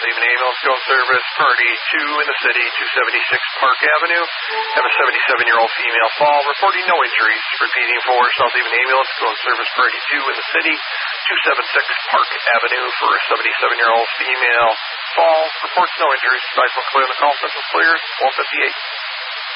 Haven Ambulance Phone Service, priority 2 in the city, 276 Park Avenue. Have a 77-year-old female fall, reporting no injuries. Repeating for South Haven Ambulance Phone Service, priority 2 in the city, 276 Park Avenue for a 77-year-old female fall, reports no injuries. Advisement clear on the call, Central Clear, 158.